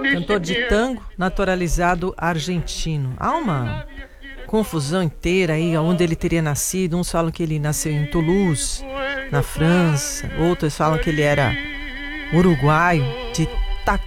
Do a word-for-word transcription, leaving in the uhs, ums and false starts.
Cantor de tango naturalizado argentino. Há uma confusão inteira aí onde ele teria nascido. Uns falam que ele nasceu em Toulouse, na França. Outros falam que ele era uruguaio, de